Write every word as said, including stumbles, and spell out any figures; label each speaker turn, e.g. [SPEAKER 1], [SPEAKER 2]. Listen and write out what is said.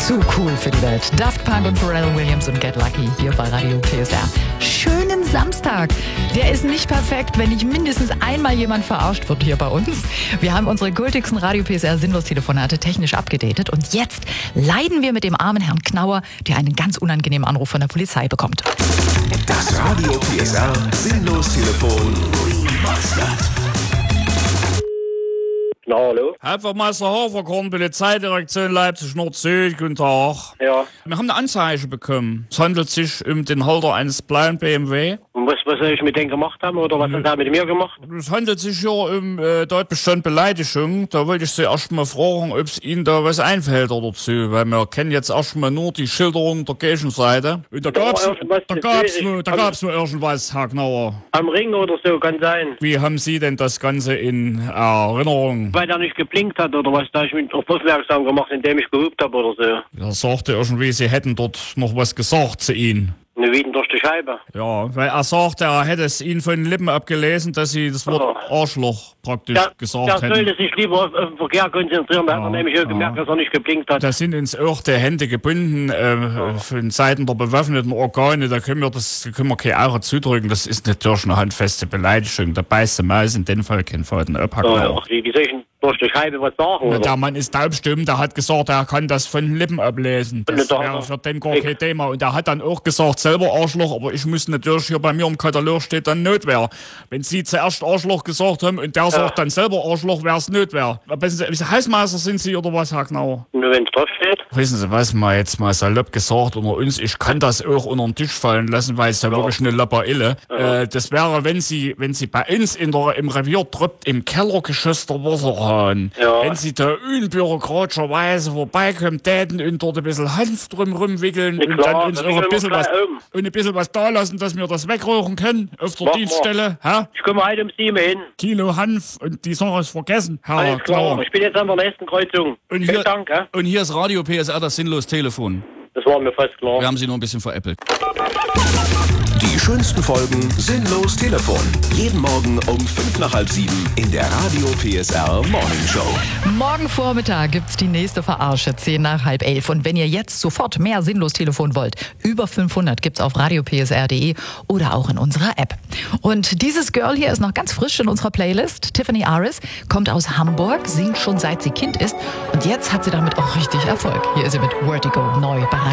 [SPEAKER 1] Zu cool für die Welt. Daft Punk und Pharrell Williams und Get Lucky hier bei Radio P S R. Schönen Samstag. Der ist nicht perfekt, wenn nicht mindestens einmal jemand verarscht wird hier bei uns. Wir haben unsere gültigsten Radio P S R Sinnlos-Telefonate technisch abgedatet und jetzt leiden wir mit dem armen Herrn Knauer, der einen ganz unangenehmen Anruf von der Polizei bekommt.
[SPEAKER 2] Das Radio P S R Sinnlos-Telefon.
[SPEAKER 3] Na, hallo?
[SPEAKER 4] Hauptwachtmeister Haferkorn, Polizeidirektion Leipzig Nord-Süd, guten Tag.
[SPEAKER 3] Ja.
[SPEAKER 4] Wir haben eine Anzeige bekommen. Es handelt sich um den Halter eines blauen B M W.
[SPEAKER 3] Und was, was soll ich mit denen gemacht haben oder was hat er mit mir gemacht?
[SPEAKER 4] Es handelt sich hier um äh, Tatbestand Beleidigung. Da wollte ich Sie erst mal fragen, ob es Ihnen da was einfällt dazu, weil wir kennen jetzt erst mal nur die Schilderung der Gegenseite. Und da gab's,
[SPEAKER 3] irgendwas
[SPEAKER 4] da gab's,
[SPEAKER 3] dazwischen.
[SPEAKER 4] nur, da gab's nur irgendwas, Herr Knauer.
[SPEAKER 3] Am Ring oder so, kann sein.
[SPEAKER 4] Wie haben Sie denn das Ganze in Erinnerung?
[SPEAKER 3] Weil er nicht geblinkt hat oder was, da ich mich auf aufmerksam gemacht, indem ich gehupt habe oder so.
[SPEAKER 4] Er sagte irgendwie, Sie hätten dort noch was gesagt zu Ihnen.
[SPEAKER 3] Eine Wieden durch die Scheibe.
[SPEAKER 4] Ja, weil er sagte, er hätte es Ihnen von den Lippen abgelesen, dass Sie das Wort
[SPEAKER 3] Oh.
[SPEAKER 4] Arschloch praktisch
[SPEAKER 3] Der,
[SPEAKER 4] gesagt
[SPEAKER 3] der
[SPEAKER 4] hätten.
[SPEAKER 3] sollte sich lieber auf den Verkehr konzentrieren, da hat
[SPEAKER 4] Ja,
[SPEAKER 3] er nämlich auch gemerkt,
[SPEAKER 4] ja.
[SPEAKER 3] dass er nicht geblinkt hat.
[SPEAKER 4] Da sind uns auch die Hände gebunden äh, von Seiten der bewaffneten Organe. Da können wir das da können wir keine Augen zudrücken. Das ist natürlich eine handfeste Beleidigung. Da beißt die Maus in dem Fall keinen Faden ab.
[SPEAKER 3] Oh, ja. wie, wie soll ich denn durch die Scheibe was sagen?
[SPEAKER 4] Na,
[SPEAKER 3] Oder?
[SPEAKER 4] der Mann ist taubstumm, der hat gesagt, er kann das von den Lippen ablesen. Das
[SPEAKER 3] Da-
[SPEAKER 4] wäre für den gar kein Thema. Und er hat dann auch gesagt, selber Arschloch, aber ich muss natürlich, hier bei mir im Katalog steht dann Notwehr. Wenn Sie zuerst Arschloch gesagt haben und der sagt dann selber Arschloch, wäre es Notwehr. Wissen Sie, Hausmeister sind Sie oder was, Herr Knauer?
[SPEAKER 3] Nur wenn es drauf steht.
[SPEAKER 4] Wissen Sie was, mal jetzt mal salopp gesagt unter uns, ich kann das auch unter den Tisch fallen lassen, weil es ja wirklich eine Lappaille. Äh, das wäre, wenn Sie, wenn Sie bei uns in der, im Revier tropft, im Kellergeschoss der Wasserhahn,
[SPEAKER 3] Ja.
[SPEAKER 4] wenn Sie da unbürokratischerweise vorbeikommen täten und dort ein bisschen Hanf drum rumwickeln
[SPEAKER 3] Ja,
[SPEAKER 4] und
[SPEAKER 3] klar,
[SPEAKER 4] dann uns
[SPEAKER 3] das
[SPEAKER 4] auch
[SPEAKER 3] ist
[SPEAKER 4] ein
[SPEAKER 3] immer
[SPEAKER 4] bisschen was,
[SPEAKER 3] gleich oben.
[SPEAKER 4] und ein bisschen was da lassen, dass wir das wegrühren können auf der
[SPEAKER 3] Mach mal.
[SPEAKER 4] Dienststelle. Hä?
[SPEAKER 3] Ich komme heute um sieben hin.
[SPEAKER 4] Kilo Hanf und die Sache ist vergessen, Herr
[SPEAKER 3] Alles klar.
[SPEAKER 4] Knauer.
[SPEAKER 3] Ich bin jetzt an der nächsten Kreuzung.
[SPEAKER 5] Und
[SPEAKER 3] Vielen
[SPEAKER 5] hier,
[SPEAKER 3] Dank, ja?
[SPEAKER 5] und hier ist Radio P S R, das Sinnlos-Telefon.
[SPEAKER 3] Das war mir fast klar.
[SPEAKER 5] Wir haben Sie nur ein bisschen veräppelt.
[SPEAKER 2] Die schönsten Folgen Sinnlos Telefon. Jeden Morgen um fünf nach halb sieben in der Radio P S R Morning Show.
[SPEAKER 1] Morgen Vormittag gibt's die nächste Verarsche, zehn nach halb elf. Und wenn ihr jetzt sofort mehr Sinnlos-Telefon wollt, über fünfhundert gibt's auf radio p s r punkt d e oder auch in unserer App. Und dieses Girl hier ist noch ganz frisch in unserer Playlist. Tiffany Aris kommt aus Hamburg, singt schon seit sie Kind ist und jetzt hat sie damit auch richtig Erfolg. Hier ist sie mit Vertigo neu bei